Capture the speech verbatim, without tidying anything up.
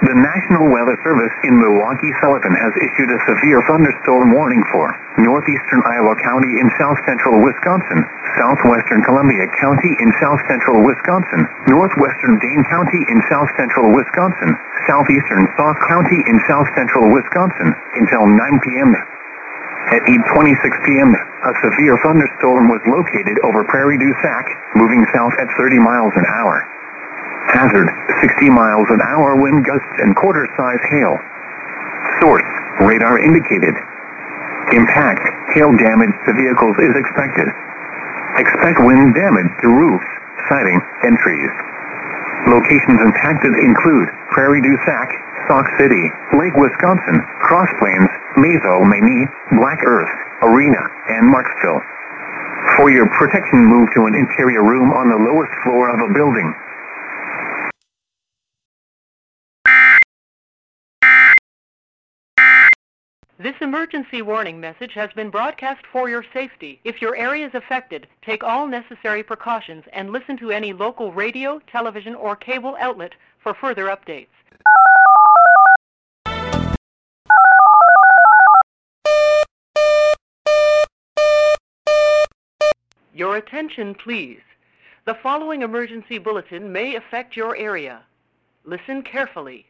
The National Weather Service in Milwaukee-Sullivan has issued a severe thunderstorm warning for northeastern Iowa County in south-central Wisconsin, southwestern Columbia County in south-central Wisconsin, northwestern Dane County in south-central Wisconsin, southeastern Sauk County in south-central Wisconsin, until nine p.m. At eight twenty-six p.m., a severe thunderstorm was located over Prairie du Sac, moving south at thirty miles an hour. Hazard, sixty miles an hour wind gusts and quarter-size hail. Source, radar indicated. Impact, hail damage to vehicles is expected. Expect wind damage to roofs, siding, and trees. Locations impacted include Prairie du Sac, Sauk City, Lake Wisconsin, Cross Plains, Mazo, Maine, Black Earth, Arena, and Marksville. For your protection, move to an interior room on the lowest floor of a building. This emergency warning message has been broadcast for your safety. If your area is affected, take all necessary precautions and listen to any local radio, television, or cable outlet for further updates. Your attention, please. The following emergency bulletin may affect your area. Listen carefully.